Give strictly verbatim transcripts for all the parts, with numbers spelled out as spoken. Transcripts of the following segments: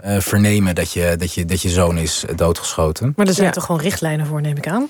uh, vernemen dat je, dat, je, dat je zoon is doodgeschoten. Maar er zijn Ja. toch gewoon richtlijnen voor, neem ik aan?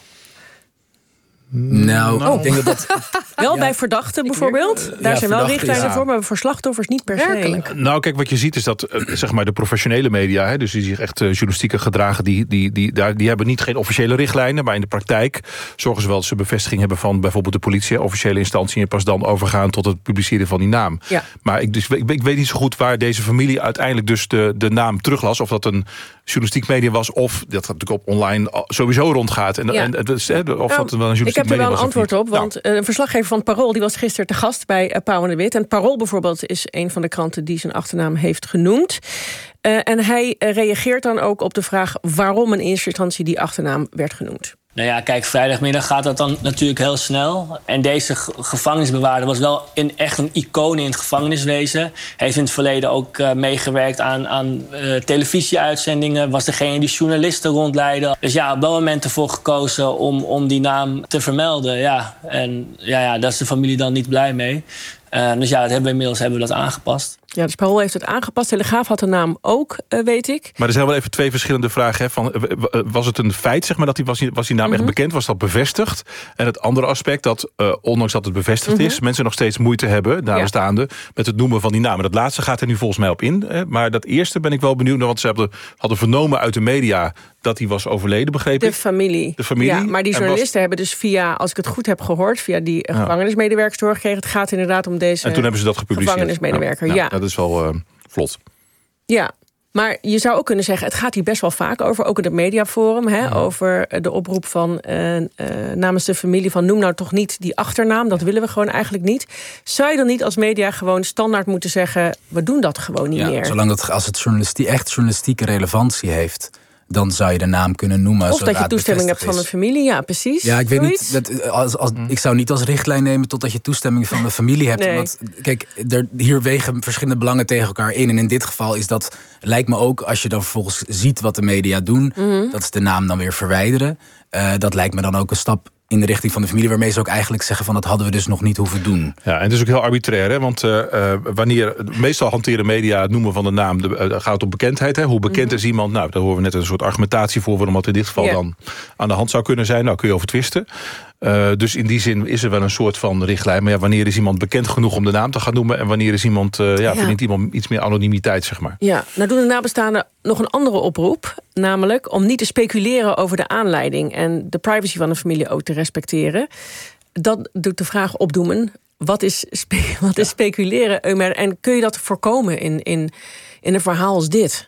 Nou, Oh. ik denk dat dat... Wel Ja. bij verdachten bijvoorbeeld. Daar ja, zijn wel verdachten, richtlijnen ja. voor, maar voor slachtoffers niet per se. Werkelijk. Nou, kijk, wat je ziet is dat uh, zeg maar de professionele media, hè, dus die zich echt uh, journalistieke gedragen, die, die, die, daar, die hebben niet geen officiële richtlijnen, maar in de praktijk zorgen ze wel dat ze bevestiging hebben van bijvoorbeeld de politie, officiële instantie, en pas dan overgaan tot het publiceren van die naam. Ja. Maar ik, dus, ik, ik weet niet zo goed waar deze familie uiteindelijk dus de, de naam teruglas, of dat een journalistiek media was, of dat natuurlijk op online sowieso rondgaat. En, Ja. en, en, of Nou, dat wel een journalistiek ik heb er media wel een was of antwoord niet. op, want Nou, een verslaggever van het Parool die was gisteren te gast bij uh, Pauw en de Wit. En het Parool bijvoorbeeld is een van de kranten die zijn achternaam heeft genoemd. Uh, en hij uh, reageert dan ook op de vraag waarom in eerste instantie die achternaam werd genoemd. Nou ja, kijk, vrijdagmiddag gaat dat dan natuurlijk heel snel. En deze ge- gevangenisbewaarder was wel een, echt een icoon in het gevangeniswezen. Heeft in het verleden ook uh, meegewerkt aan, aan uh, televisieuitzendingen. Was degene die journalisten rondleidde. Dus ja, op dat moment ervoor gekozen om, om die naam te vermelden. Ja, en ja, ja, daar is de familie dan niet blij mee. Uh, dus ja, dat hebben we inmiddels hebben we dat aangepast. Ja, dus Parool heeft het aangepast. Telegraaf had de naam ook, uh, weet ik. Maar er zijn wel even twee verschillende vragen. Hè, van, was het een feit, zeg maar, dat die, was, die, was die naam Mm-hmm. echt bekend? Was dat bevestigd? En het andere aspect, dat uh, ondanks dat het bevestigd Mm-hmm. is, mensen nog steeds moeite hebben, nabestaanden, ja. met het noemen van die naam. En dat laatste gaat er nu volgens mij op in. Hè, maar dat eerste ben ik wel benieuwd naar, want ze hadden, hadden vernomen uit de media dat hij was overleden, begreep De ik. familie. De familie. Ja, maar die En journalisten was, hebben dus via, als ik het goed heb gehoord, via die uh, gevangenismedewerkers doorgekregen. Het gaat inderdaad om deze en toen hebben ze dat gepubliceerd. gevangenismedewerker. Ja, Ja, ja. Dat is wel uh, vlot. Ja, maar je zou ook kunnen zeggen, het gaat hier best wel vaak over, ook in het mediaforum, hè, Ja. over de oproep van uh, uh, namens de familie van noem nou toch niet die achternaam, dat willen we gewoon eigenlijk niet. Zou je dan niet als media gewoon standaard moeten zeggen, we doen dat gewoon niet ja, meer? Zolang het, als het journalistie, echt journalistieke relevantie heeft, dan zou je de naam kunnen noemen. Of dat je toestemming hebt van de familie, ja, precies. Ja, ik weet Zoiets? niet. Dat, als, als, ik zou niet als richtlijn nemen totdat je toestemming van de familie hebt. Nee. Want kijk, er, hier wegen verschillende belangen tegen elkaar in. En in dit geval is dat, lijkt me ook, als je dan vervolgens ziet wat de media doen, Mm-hmm. dat is de naam dan weer verwijderen. Uh, dat lijkt me dan ook een stap in de richting van de familie, waarmee ze ook eigenlijk zeggen van dat hadden we dus nog niet hoeven doen. Ja, en het is ook heel arbitrair, hè? Want uh, uh, wanneer meestal hanteren media het noemen van de naam, de, uh, gaat het om bekendheid. Hè? Hoe bekend mm-hmm. is iemand? Nou, daar horen we net een soort argumentatie voor, waarom dat in dit geval yeah. dan aan de hand zou kunnen zijn. Nou, kun je over twisten. Uh, dus in die zin is er wel een soort van richtlijn. Maar ja, wanneer is iemand bekend genoeg om de naam te gaan noemen? En wanneer is iemand, uh, ja, ja. verdient iemand iets meer anonimiteit, zeg maar? Ja, nou doen de nabestaanden nog een andere oproep. Namelijk om niet te speculeren over de aanleiding en de privacy van de familie ook te respecteren. Dat doet de vraag opdoemen. Wat is, spe- wat is speculeren? En kun je dat voorkomen in, in, in een verhaal als dit?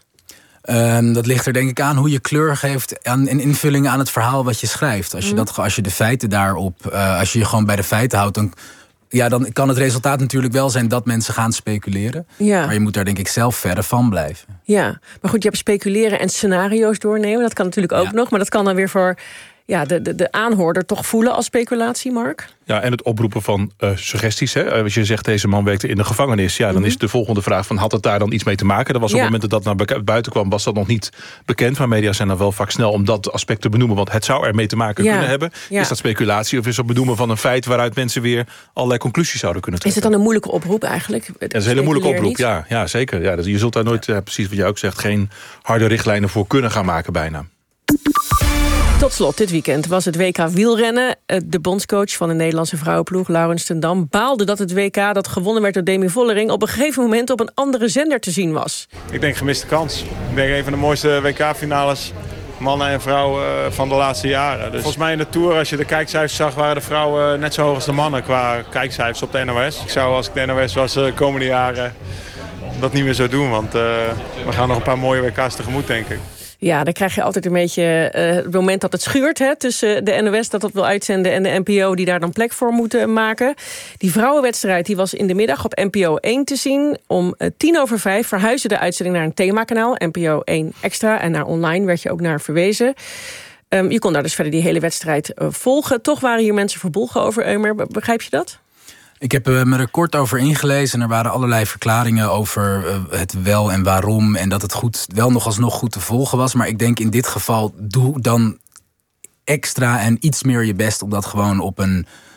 Um, dat ligt er denk ik aan hoe je kleur geeft aan, en invulling aan het verhaal wat je schrijft. Als je, Mm. dat, als je de feiten daarop, uh, als je je gewoon bij de feiten houdt, dan, ja, dan kan het resultaat natuurlijk wel zijn dat mensen gaan speculeren. Ja. Maar je moet daar denk ik zelf verder van blijven. Ja, maar goed, je hebt speculeren en scenario's doornemen. Dat kan natuurlijk ook ja. nog, maar dat kan dan weer voor ja, de, de, de aanhoorder toch voelen als speculatie, Mark? Ja, en het oproepen van uh, suggesties. Hè. Als je zegt, deze man werkte in de gevangenis. Ja, dan mm-hmm. is de volgende vraag van, had het daar dan iets mee te maken? Dat was op ja. het moment dat dat naar buiten kwam, was dat nog niet bekend. Maar media zijn dan wel vaak snel om dat aspect te benoemen. Want het zou ermee te maken ja. kunnen hebben. Ja. Is dat speculatie of is dat benoemen van een feit waaruit mensen weer allerlei conclusies zouden kunnen trekken? Is het dan een moeilijke oproep eigenlijk? Ja, dat is een hele moeilijke oproep, ja, ja, zeker. Ja, je zult daar nooit, ja, precies wat jij ook zegt, geen harde richtlijnen voor kunnen gaan maken bijna. Tot slot, dit weekend was het W K wielrennen. De bondscoach van de Nederlandse vrouwenploeg, Laurens ten Dam, baalde dat het W K dat gewonnen werd door Demi Vollering op een gegeven moment op een andere zender te zien was. Ik denk gemiste kans. Ik denk een van de mooiste W K-finales, mannen en vrouwen, van de laatste jaren. Dus volgens mij in de Tour, als je de kijkcijfers zag, waren de vrouwen net zo hoog als de mannen qua kijkcijfers op de N O S. Ik zou, als ik de N O S was, de komende jaren dat niet meer zo doen, want uh, we gaan nog een paar mooie W K's tegemoet, denk ik. Ja, dan krijg je altijd een beetje uh, het moment dat het schuurt, hè, tussen de N O S dat dat wil uitzenden en de N P O die daar dan plek voor moeten maken. Die vrouwenwedstrijd die was in de middag op N P O één te zien. Om uh, tien over vijf verhuisde de uitzending naar een themakanaal, N P O één Extra. En naar online werd je ook naar verwezen. Um, je kon daar dus verder die hele wedstrijd uh, volgen. Toch waren hier mensen verbolgen over, Eumer. Begrijp je dat? Ik heb me er kort over ingelezen. Er waren allerlei verklaringen over het wel en waarom. En dat het goed, wel nog alsnog goed te volgen was. Maar ik denk in dit geval, doe dan extra en iets meer je best om dat gewoon op een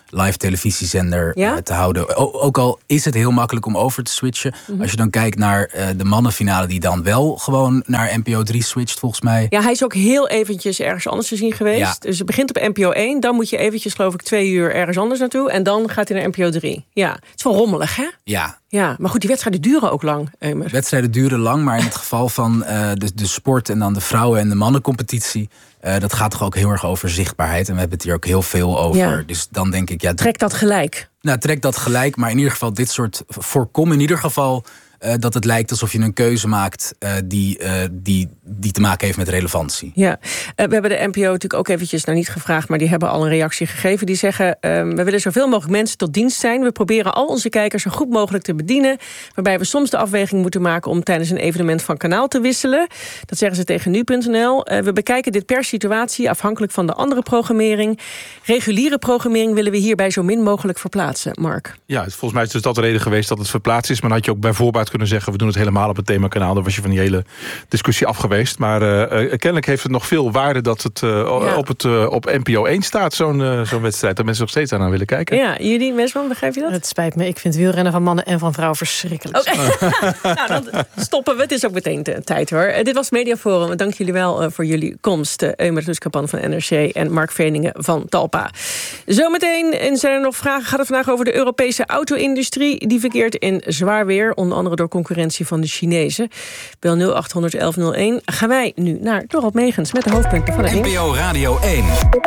live televisiezender Ja? uh, te houden. O- ook al is het heel makkelijk om over te switchen. Mm-hmm. Als je dan kijkt naar uh, de mannenfinale die dan wel gewoon naar N P O drie switcht, volgens mij. Ja, hij is ook heel eventjes ergens anders te zien geweest. Ja. Dus het begint op N P O één. Dan moet je eventjes, geloof ik, twee uur ergens anders naartoe. En dan gaat hij naar N P O drie. Ja, het is wel rommelig, hè? Ja. Ja, maar goed, die wedstrijden duren ook lang, Eumer. Wedstrijden duren lang, maar in het geval van uh, de, de sport en dan de vrouwen- en de mannencompetitie, uh, dat gaat toch ook heel erg over zichtbaarheid. En we hebben het hier ook heel veel over. Ja. Dus dan denk ik, ja, Trek dat gelijk. Nou, trek dat gelijk, maar in ieder geval dit soort voorkom in ieder geval uh, dat het lijkt alsof je een keuze maakt uh, die, uh, die, die te maken heeft met relevantie. Ja, uh, we hebben de N P O natuurlijk ook eventjes, nou niet gevraagd, maar die hebben al een reactie gegeven. Die zeggen, uh, we willen zoveel mogelijk mensen tot dienst zijn. We proberen al onze kijkers zo goed mogelijk te bedienen. Waarbij we soms de afweging moeten maken om tijdens een evenement van kanaal te wisselen. Dat zeggen ze tegen nu punt n l. Uh, we bekijken dit per situatie, afhankelijk van de andere programmering. Reguliere programmering willen we hierbij zo min mogelijk verplaatsen, Mark. Ja, volgens mij is dus dat de reden geweest dat het verplaatst is. Maar dan had je ook bij voorbaat kunnen zeggen, we doen het helemaal op het themakanaal. Dan was je van die hele discussie af geweest. Maar uh, kennelijk heeft het nog veel waarde dat het uh, ja. op, het, uh, op N P O één staat, zo'n, uh, zo'n wedstrijd. Dat mensen nog steeds aan willen kijken. Ja, jullie, Mesman, begrijp je dat? Het spijt me, ik vind wielrennen van mannen en van vrouwen verschrikkelijk. Okay. Nou, dan stoppen we. Het is ook meteen de tijd, hoor. Uh, dit was Mediaforum. Dank jullie wel uh, voor jullie komst. Uh, Eumer Roeskapan van N R C en Mark Veningen van Talpa. Zometeen, en zijn er nog vragen, gaat het vandaag over de Europese auto-industrie. Die verkeert in zwaar weer, onder andere door concurrentie van de Chinezen. Bel nul acht honderd elf nul één. Gaan wij nu naar Dorot Megens met de hoofdpunten van het N P O Radio één.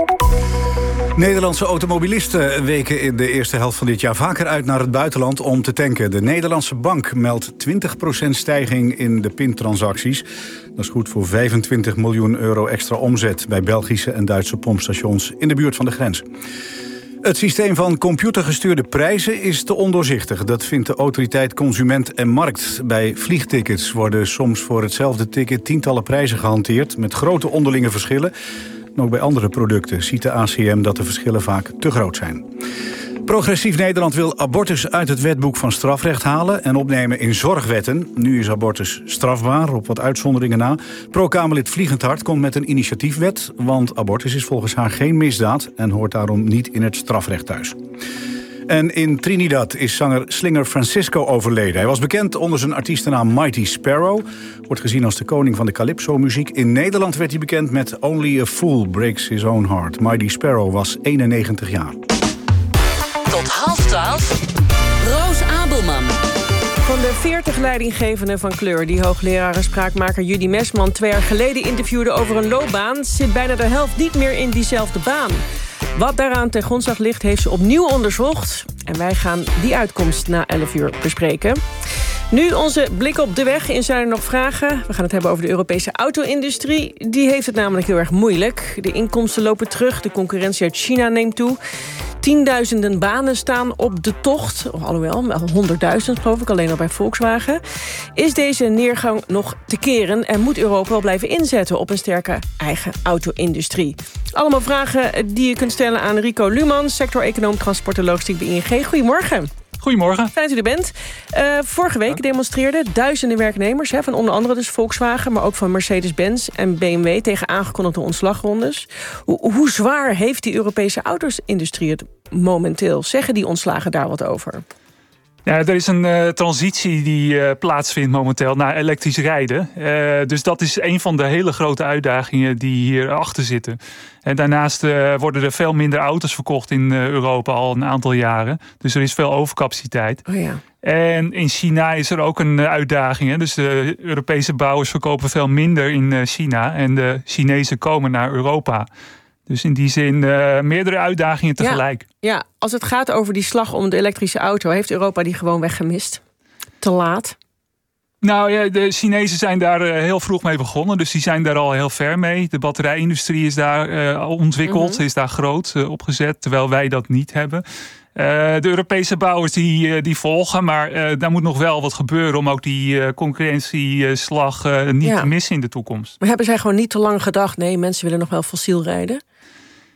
Nederlandse automobilisten weken in de eerste helft van dit jaar vaker uit naar het buitenland om te tanken. De Nederlandse bank meldt twintig procent stijging in de pintransacties. Dat is goed voor vijfentwintig miljoen euro extra omzet bij Belgische en Duitse pompstations in de buurt van de grens. Het systeem van computergestuurde prijzen is te ondoorzichtig. Dat vindt de autoriteit Consument en Markt. Bij vliegtickets worden soms voor hetzelfde ticket tientallen prijzen gehanteerd met grote onderlinge verschillen. En ook bij andere producten ziet de A C M dat de verschillen vaak te groot zijn. Progressief Nederland wil abortus uit het wetboek van strafrecht halen en opnemen in zorgwetten. Nu is abortus strafbaar, op wat uitzonderingen na. Pro-Kamerlid Vliegend Hart komt met een initiatiefwet, want abortus is volgens haar geen misdaad en hoort daarom niet in het strafrecht thuis. En in Trinidad is zanger Slinger Francisco overleden. Hij was bekend onder zijn artiestennaam Mighty Sparrow. Wordt gezien als de koning van de calypso-muziek. In Nederland werd hij bekend met Only a Fool Breaks His Own Heart. Mighty Sparrow was eenennegentig jaar. Tot half twaalf, Roos Abelman. Van de veertig leidinggevenden van kleur die hoogleraar en spraakmaker Judy Mesman twee jaar geleden interviewde over een loopbaan, zit bijna de helft niet meer in diezelfde baan. Wat daaraan ten grondslag ligt, heeft ze opnieuw onderzocht. En wij gaan die uitkomst na elf uur bespreken. Nu onze blik op de weg. In zijn er nog vragen? We gaan het hebben over de Europese auto-industrie. Die heeft het namelijk heel erg moeilijk. De inkomsten lopen terug, de concurrentie uit China neemt toe. Tienduizenden banen staan op de tocht. Alhoewel, wel honderdduizend geloof ik, alleen al bij Volkswagen. Is deze neergang nog te keren en moet Europa wel blijven inzetten op een sterke eigen auto-industrie? Allemaal vragen die je kunt stellen aan Rico Luman, sector-econoom transport en logistiek bij I N G. Goedemorgen. Goedemorgen. Fijn dat u er bent. Uh, vorige week demonstreerden duizenden werknemers, hè, van onder andere dus Volkswagen, maar ook van Mercedes-Benz en B M W tegen aangekondigde ontslagrondes. Hoe, hoe zwaar heeft die Europese auto-industrie het momenteel? Zeggen die ontslagen daar wat over? Ja, er is een uh, transitie die uh, plaatsvindt momenteel naar elektrisch rijden. Uh, dus dat is een van de hele grote uitdagingen die hierachter zitten. En daarnaast uh, worden er veel minder auto's verkocht in uh, Europa al een aantal jaren. Dus er is veel overcapaciteit. Oh ja. En in China is er ook een uh, uitdaging. Hè? Dus de Europese bouwers verkopen veel minder in uh, China. En de Chinezen komen naar Europa. Dus in die zin uh, meerdere uitdagingen tegelijk. Ja, ja, als het gaat over die slag om de elektrische auto, heeft Europa die gewoon weggemist? Te laat? Nou ja, de Chinezen zijn daar uh, heel vroeg mee begonnen. Dus die zijn daar al heel ver mee. De batterijindustrie is daar uh, ontwikkeld, mm-hmm. is daar groot uh, opgezet. Terwijl wij dat niet hebben. Uh, de Europese bouwers die, uh, die volgen. Maar uh, daar moet nog wel wat gebeuren om ook die uh, concurrentieslag uh, niet ja. te missen in de toekomst. Maar hebben zij gewoon niet te lang gedacht, nee, mensen willen nog wel fossiel rijden?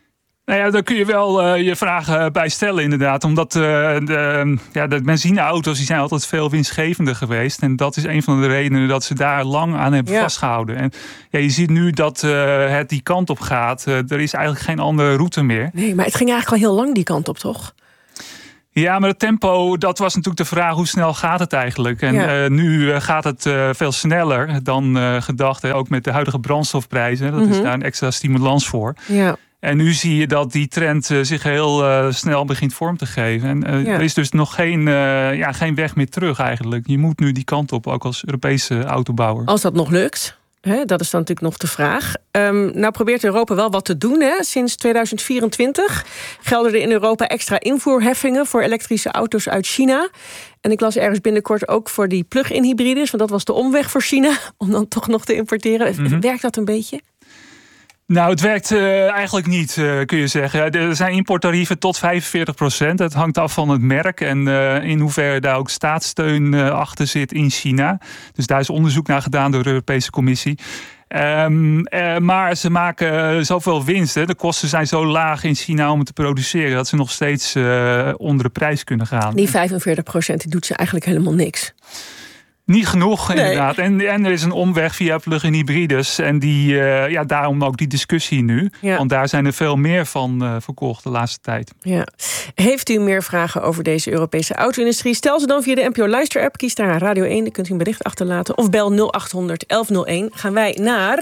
Nou ja, daar kun je wel uh, je vragen bij stellen inderdaad. Omdat uh, de, ja, de benzineauto's die zijn altijd veel winstgevender geweest. En dat is een van de redenen dat ze daar lang aan hebben ja. vastgehouden. En ja, je ziet nu dat uh, het die kant op gaat. Uh, er is eigenlijk geen andere route meer. Nee, maar het ging eigenlijk al heel lang die kant op, toch? Ja, maar het tempo, dat was natuurlijk de vraag, hoe snel gaat het eigenlijk? En ja. uh, nu uh, gaat het uh, veel sneller dan uh, gedacht. Hè? Ook met de huidige brandstofprijzen. Dat mm-hmm. is daar een extra stimulans voor. Ja. En nu zie je dat die trend uh, zich heel uh, snel begint vorm te geven. En uh, ja. er is dus nog geen, uh, ja, geen weg meer terug eigenlijk. Je moet nu die kant op, ook als Europese autobouwer. Als dat nog lukt, hè, dat is dan natuurlijk nog de vraag. Um, nou probeert Europa wel wat te doen. Hè. Sinds tweeduizend vierentwintig gelden er in Europa extra invoerheffingen voor elektrische auto's uit China. En ik las ergens binnenkort ook voor die plug-in hybrides, want dat was de omweg voor China om dan toch nog te importeren. Mm-hmm. Werkt dat een beetje? Nou, het werkt uh, eigenlijk niet, uh, kun je zeggen. Er zijn importtarieven tot vijfenveertig procent. Het hangt af van het merk en uh, in hoeverre daar ook staatssteun uh, achter zit in China. Dus daar is onderzoek naar gedaan door de Europese Commissie. Um, uh, maar ze maken uh, zoveel winst. Hè. De kosten zijn zo laag in China om het te produceren dat ze nog steeds uh, onder de prijs kunnen gaan. Die vijfenveertig procent die doet ze eigenlijk helemaal niks. Niet genoeg, inderdaad. Nee. En, en er is een omweg via plug-in hybrides. En die, uh, ja, daarom ook die discussie nu. Ja. Want daar zijn er veel meer van uh, verkocht de laatste tijd. Ja. Heeft u meer vragen over deze Europese auto-industrie? Stel ze dan via de N P O Luister-app. Kies daar Radio één, dan kunt u een bericht achterlaten. Of bel nul acht honderd elf nul één. Gaan wij naar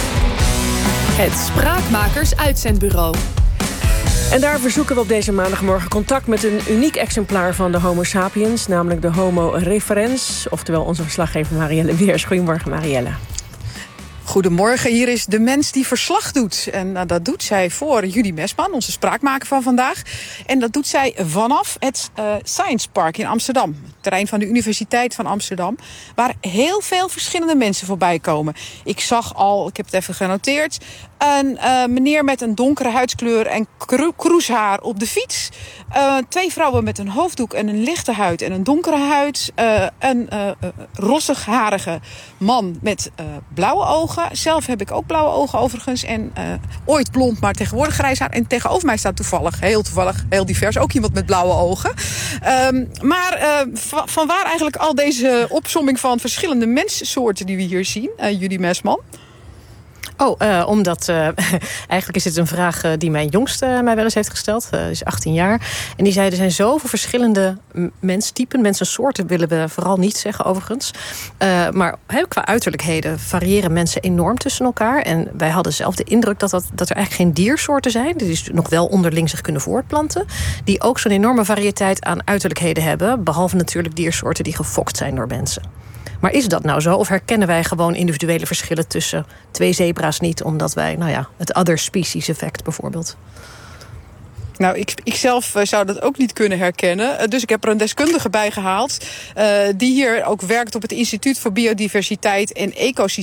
het Spraakmakers Uitzendbureau. En daar verzoeken we op deze maandagmorgen contact met een uniek exemplaar van de Homo sapiens, namelijk de Homo referens, oftewel onze verslaggever Marielle Weers. Goedemorgen, Marielle. Goedemorgen, hier is de mens die verslag doet. En uh, dat doet zij voor Judy Mesman, onze spraakmaker van vandaag. En dat doet zij vanaf het uh, Science Park in Amsterdam. Het terrein van de Universiteit van Amsterdam. Waar heel veel verschillende mensen voorbij komen. Ik zag al, ik heb het even genoteerd, een uh, meneer met een donkere huidskleur en kro- kroeshaar op de fiets. Uh, twee vrouwen met een hoofddoek en een lichte huid en een donkere huid. Uh, een uh, uh, rossig-harige man met uh, blauwe ogen. Zelf heb ik ook blauwe ogen overigens. En uh, ooit blond, maar tegenwoordig grijs haar. En tegenover mij staat toevallig, heel toevallig, heel divers, ook iemand met blauwe ogen. Um, maar uh, van, van waar eigenlijk al deze opsomming van verschillende menssoorten die we hier zien, uh, Judy Mesman? Oh, uh, omdat uh, eigenlijk is dit een vraag uh, die mijn jongste mij wel eens heeft gesteld. Uh, die is achttien jaar. En die zei, er zijn zoveel verschillende menstypen, mensensoorten willen we vooral niet zeggen overigens. Uh, maar he, qua uiterlijkheden variëren mensen enorm tussen elkaar. En wij hadden zelf de indruk dat, dat, dat er eigenlijk geen diersoorten zijn, die dus nog wel onderling zich kunnen voortplanten, die ook zo'n enorme variëteit aan uiterlijkheden hebben. Behalve natuurlijk diersoorten die gefokt zijn door mensen. Maar is dat nou zo? Of herkennen wij gewoon individuele verschillen tussen twee zebra's niet, omdat wij, nou ja, het other species effect bijvoorbeeld? Nou, ik, ik zelf zou dat ook niet kunnen herkennen. Dus ik heb er een deskundige bij gehaald, Uh, die hier ook werkt op het Instituut voor Biodiversiteit en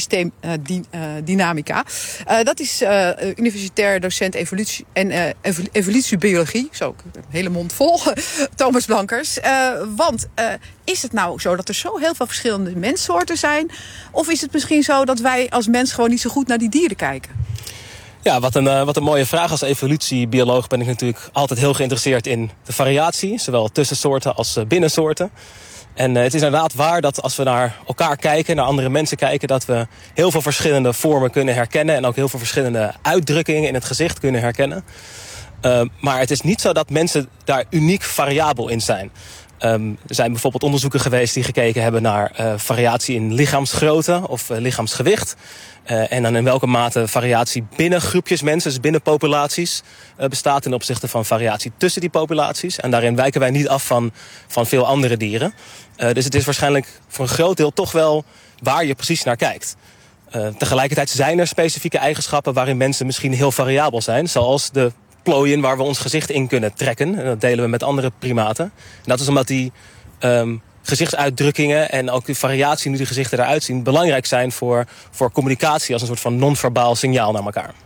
Ecosysteemdynamica. Uh, uh, dat is uh, universitair docent evolutie en uh, evolutiebiologie. Zo, een hele mond vol. Thomas Blankers. Uh, want uh, is het nou zo dat er zo heel veel verschillende menssoorten zijn? Of is het misschien zo dat wij als mens gewoon niet zo goed naar die dieren kijken? Ja, wat een, uh, wat een mooie vraag. Als evolutiebioloog ben ik natuurlijk altijd heel geïnteresseerd in de variatie. Zowel tussen soorten als uh, binnen soorten. En uh, het is inderdaad waar dat als we naar elkaar kijken, naar andere mensen kijken, dat we heel veel verschillende vormen kunnen herkennen. En ook heel veel verschillende uitdrukkingen in het gezicht kunnen herkennen. Uh, maar het is niet zo dat mensen daar uniek variabel in zijn. Um, er zijn bijvoorbeeld onderzoeken geweest die gekeken hebben naar uh, variatie in lichaamsgrootte of uh, lichaamsgewicht. Uh, en dan in welke mate variatie binnen groepjes mensen, dus binnen populaties, uh, bestaat ten opzichte van variatie tussen die populaties. En daarin wijken wij niet af van, van veel andere dieren. Uh, dus het is waarschijnlijk voor een groot deel toch wel waar je precies naar kijkt. Uh, tegelijkertijd zijn er specifieke eigenschappen waarin mensen misschien heel variabel zijn, zoals de plooien waar we ons gezicht in kunnen trekken. En dat delen we met andere primaten. En dat is omdat die um, gezichtsuitdrukkingen en ook de variatie in hoe die gezichten eruit zien belangrijk zijn voor, voor communicatie als een soort van non-verbaal signaal naar elkaar.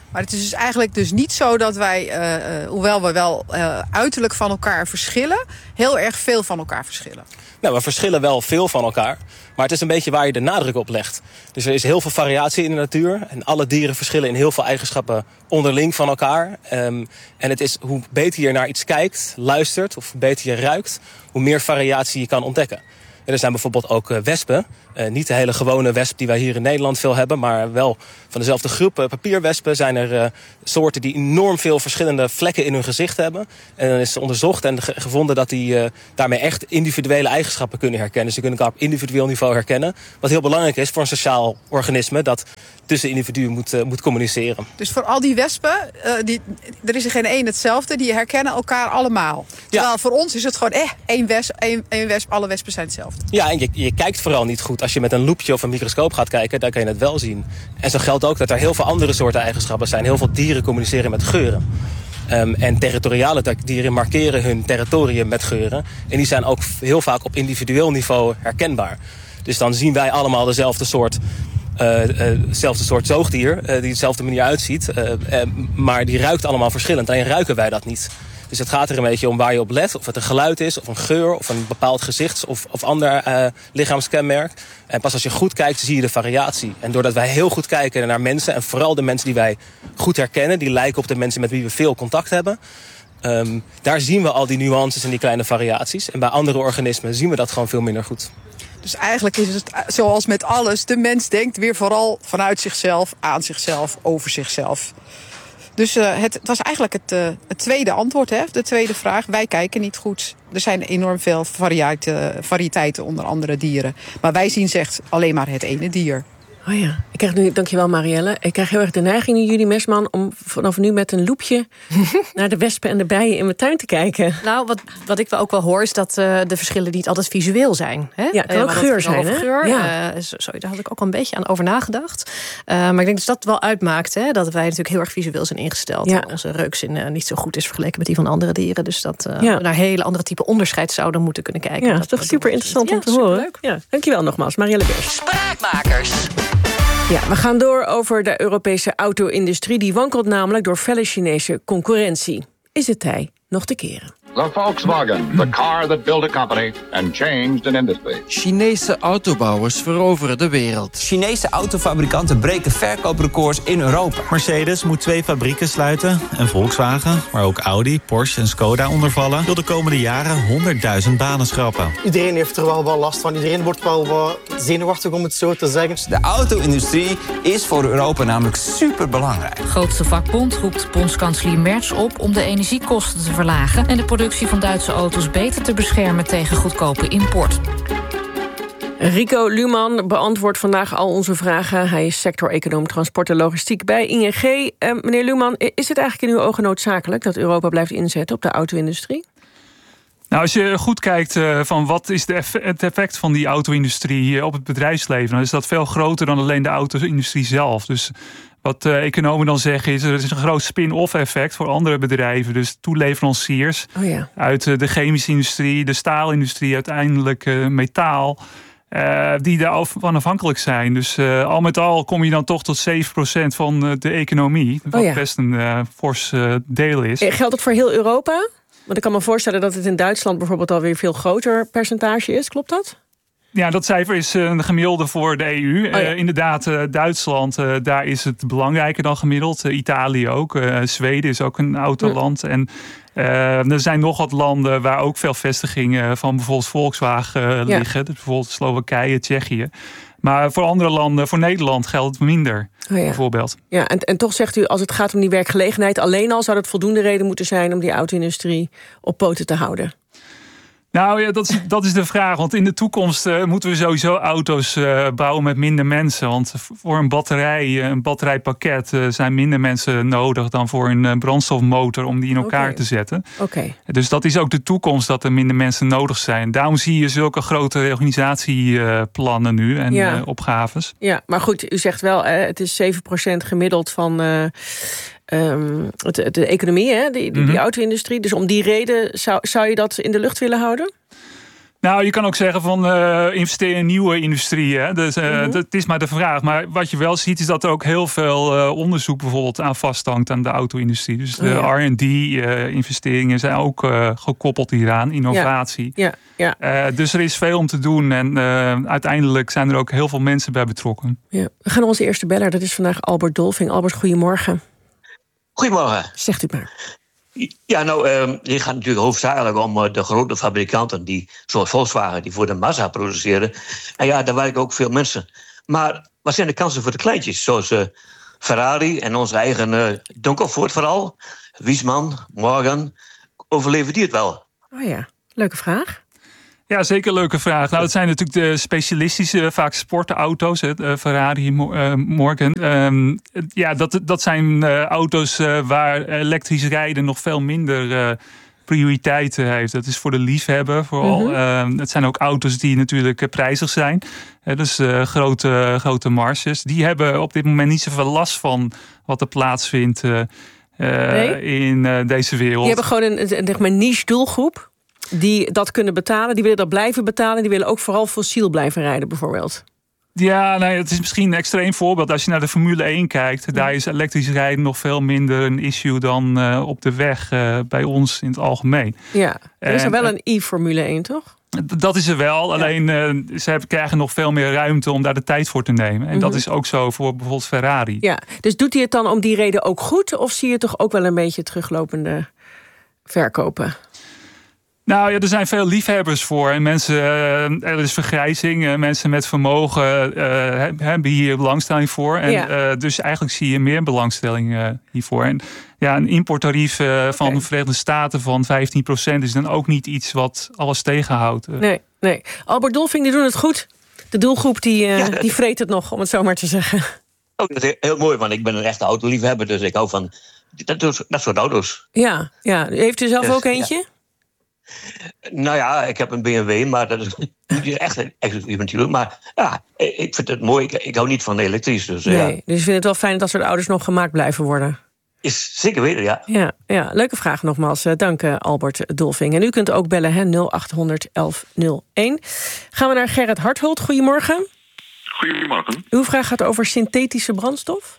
Maar het is dus eigenlijk dus niet zo dat wij, uh, uh, hoewel we wel uh, uiterlijk van elkaar verschillen, heel erg veel van elkaar verschillen. Nou, we verschillen wel veel van elkaar, maar het is een beetje waar je de nadruk op legt. Dus er is heel veel variatie in de natuur en alle dieren verschillen in heel veel eigenschappen onderling van elkaar. Um, en het is hoe beter je naar iets kijkt, luistert of hoe beter je ruikt, hoe meer variatie je kan ontdekken. En er zijn bijvoorbeeld ook uh, wespen. Uh, niet de hele gewone wesp die wij hier in Nederland veel hebben, maar wel van dezelfde groep. Uh, papierwespen zijn er uh, soorten die enorm veel verschillende vlekken in hun gezicht hebben. En dan is onderzocht en ge- gevonden dat die uh, daarmee echt individuele eigenschappen kunnen herkennen. Ze kunnen elkaar op individueel niveau herkennen. Wat heel belangrijk is voor een sociaal organisme dat tussen individuen moet, uh, moet communiceren. Dus voor al die wespen, uh, die, er is er geen één hetzelfde, die herkennen elkaar allemaal. Terwijl ja. voor ons is het gewoon, eh, één wesp, één, één wesp, alle wespen zijn hetzelfde. Ja, en je, je kijkt vooral niet goed. Als je met een loepje of een microscoop gaat kijken, dan kan je het wel zien. En zo geldt ook dat er heel veel andere soorten eigenschappen zijn. Heel veel dieren communiceren met geuren. Um, en territoriale dieren markeren hun territorium met geuren. En die zijn ook heel vaak op individueel niveau herkenbaar. Dus dan zien wij allemaal dezelfde soort, uh, uh, dezelfde soort zoogdier, uh, die dezelfde manier uitziet. Uh, uh, maar die ruikt allemaal verschillend. Alleen ruiken wij dat niet. Dus het gaat er een beetje om waar je op let. Of het een geluid is, of een geur, of een bepaald gezichts- of, of ander uh, lichaamskenmerk. En pas als je goed kijkt, zie je de variatie. En doordat wij heel goed kijken naar mensen, en vooral de mensen die wij goed herkennen, die lijken op de mensen met wie we veel contact hebben, Um, daar zien we al die nuances en die kleine variaties. En bij andere organismen zien we dat gewoon veel minder goed. Dus eigenlijk is het zoals met alles. De mens denkt weer vooral vanuit zichzelf, aan zichzelf, over zichzelf. Dus uh, het, het was eigenlijk het, uh, het tweede antwoord, hè? De tweede vraag. Wij kijken niet goed. Er zijn enorm veel variëteiten, variëteiten onder andere dieren. Maar wij zien echt alleen maar het ene dier. Oh ja, ik krijg nu, dankjewel Marielle. Ik krijg heel erg de neiging nu, Judy Mesman, om vanaf nu met een loepje naar de wespen en de bijen in mijn tuin te kijken. Nou, wat, wat ik wel ook wel hoor, is dat uh, de verschillen niet altijd visueel zijn. Hè? Ja, het kan ook uh, geur zijn, hè? Geur. Ja. Uh, zo, daar had ik ook al een beetje aan over nagedacht. Uh, maar ik denk dat dat wel uitmaakt, hè? Dat wij natuurlijk heel erg visueel zijn ingesteld. Ja. En onze reukzin uh, niet zo goed is vergeleken met die van andere dieren. Dus dat uh, ja. we naar hele andere type onderscheid zouden moeten kunnen kijken. Ja, dat is toch super interessant om te horen. Ja, dankjewel nogmaals, Marielle Beurs. Spraakmakers. Ja, we gaan door over de Europese auto-industrie. Die wankelt namelijk door felle Chinese concurrentie. Is het tijd nog te keren? The Volkswagen, the car that built a company and changed an industry. Chinese autobouwers veroveren de wereld. Chinese autofabrikanten breken verkooprecords in Europa. Mercedes moet twee fabrieken sluiten. En Volkswagen, maar ook Audi, Porsche en Skoda ondervallen, wil de komende jaren honderdduizend banen schrappen. Iedereen heeft er wel wat last van. Iedereen wordt wel wat zenuwachtig, om het zo te zeggen. De auto-industrie is voor Europa namelijk superbelangrijk. De grootste vakbond roept bondskanselier Merz op om de energiekosten te verlagen en de productie van Duitse auto's beter te beschermen tegen goedkope import. Rico Luhman beantwoordt vandaag al onze vragen. Hij is sector-econoom transport en logistiek bij I N G. Uh, meneer Luhman, is het eigenlijk in uw ogen noodzakelijk dat Europa blijft inzetten op de auto-industrie? Nou, als je goed kijkt uh, van wat is de eff- het effect van die auto-industrie op het bedrijfsleven, dan is dat veel groter dan alleen de auto-industrie zelf. Dus wat uh, economen dan zeggen is, er is een groot spin-off effect voor andere bedrijven. Dus toeleveranciers oh ja. uit uh, de chemische industrie, de staalindustrie, uiteindelijk uh, metaal. Uh, die daarvan afhankelijk zijn. Dus uh, al met al kom je dan toch tot zeven procent van uh, de economie. Wat oh ja. best een uh, fors uh, deel is. Geldt dat voor heel Europa? Want ik kan me voorstellen dat het in Duitsland bijvoorbeeld alweer veel groter percentage is. Klopt dat? Ja, dat cijfer is een gemiddelde voor de E U. Oh ja. uh, inderdaad, uh, Duitsland, uh, daar is het belangrijker dan gemiddeld. Uh, Italië ook. Uh, Zweden is ook een autoland. Mm. En uh, er zijn nog wat landen waar ook veel vestigingen van bijvoorbeeld Volkswagen uh, ja. liggen. Dus bijvoorbeeld Slowakije, Tsjechië. Maar voor andere landen, voor Nederland geldt het minder, oh ja. bijvoorbeeld. Ja, en, en toch zegt u, als het gaat om die werkgelegenheid alleen al, zou dat voldoende reden moeten zijn om die auto-industrie op poten te houden? Nou ja, dat is, dat is de vraag. Want in de toekomst uh, moeten we sowieso auto's uh, bouwen met minder mensen. Want voor een batterij, een batterijpakket uh, zijn minder mensen nodig dan voor een uh, brandstofmotor om die in elkaar okay. te zetten. Okay. Dus dat is ook de toekomst, dat er minder mensen nodig zijn. Daarom zie je zulke grote organisatieplannen nu en ja. uh, opgaves. Ja, maar goed, u zegt wel, uh, het is zeven procent gemiddeld van Uh, Um, de, de economie, hè, die, die, mm-hmm. die auto-industrie. Dus om die reden zou, zou je dat in de lucht willen houden? Nou, je kan ook zeggen van uh, investeer in nieuwe industrieën. Hè? Dus, uh, mm-hmm. Het is maar de vraag. Maar wat je wel ziet is dat er ook heel veel uh, onderzoek bijvoorbeeld aan vasthangt aan de auto-industrie. Dus de oh, ja. R en D-investeringen uh, zijn ook uh, gekoppeld hieraan, innovatie. Ja. Ja. Ja. Uh, dus er is veel om te doen en uh, uiteindelijk zijn er ook heel veel mensen bij betrokken. Ja. We gaan naar onze eerste beller. Dat is vandaag Albert Dolving. Albert, goedemorgen. Goedemorgen. Zegt u maar. Ja, nou, uh, dit gaat natuurlijk hoofdzakelijk om uh, de grote fabrikanten die, zoals Volkswagen, die voor de massa produceren. En ja, daar werken ook veel mensen. Maar wat zijn de kansen voor de kleintjes? Zoals uh, Ferrari en onze eigen uh, Donkervoort vooral. Wiesman, Morgan. Overleven die het wel? Oh ja, leuke vraag. Ja, zeker leuke vraag. Nou, het zijn natuurlijk de specialistische, vaak sportauto's. Hè, Ferrari, uh, Morgan. Um, ja, dat, dat zijn uh, auto's uh, waar elektrisch rijden nog veel minder uh, prioriteit heeft. Dat is voor de liefhebber vooral. Mm-hmm. Uh, het zijn ook auto's die natuurlijk uh, prijzig zijn. Uh, dus uh, grote, grote marges. Die hebben op dit moment niet zoveel last van wat er plaatsvindt uh, nee? in uh, deze wereld. Die hebben gewoon een, een, een niche doelgroep die dat kunnen betalen, die willen dat blijven betalen, die willen ook vooral fossiel blijven rijden bijvoorbeeld. Ja, nou, het is misschien een extreem voorbeeld. Als je naar de Formule één kijkt, ja. daar is elektrisch rijden nog veel minder een issue dan uh, op de weg uh, bij ons in het algemeen. Ja, er is er wel een e-Formule één, toch? Dat is er wel, alleen uh, ze hebben, krijgen nog veel meer ruimte om daar de tijd voor te nemen. En mm-hmm. dat is ook zo voor bijvoorbeeld Ferrari. Ja, dus doet hij het dan om die reden ook goed? Of zie je toch ook wel een beetje teruglopende verkopen? Nou ja, er zijn veel liefhebbers voor. En mensen, uh, er is vergrijzing. Uh, mensen met vermogen uh, hebben hier belangstelling voor. En ja. uh, dus eigenlijk zie je meer belangstelling uh, hiervoor. En ja, een importtarief uh, van okay. de Verenigde Staten van vijftien procent is dan ook niet iets wat alles tegenhoudt. Uh. Nee, nee. Albert Dolving, die doen het goed. De doelgroep die, uh, ja. die vreet het nog, om het zo maar te zeggen. Oh, dat is heel mooi, want ik ben een echte autoliefhebber. Dus ik hou van dat, dat soort auto's. Ja, ja. Heeft u zelf dus, ook eentje? Ja. Nou ja, ik heb een B M W, maar dat is niet echt exclusief natuurlijk. Maar ja, ik vind het mooi. Ik, ik hou niet van elektrisch. Dus, nee, ja. dus je vindt het wel fijn dat dat soort auto's nog gemaakt blijven worden? Is zeker weten, ja. Ja, ja. Leuke vraag nogmaals. Dank Albert Dolving. En u kunt ook bellen, hè, nul acht honderd elf nul één. Gaan we naar Gerrit Hartholt. Goedemorgen. Goedemorgen. Uw vraag gaat over synthetische brandstof?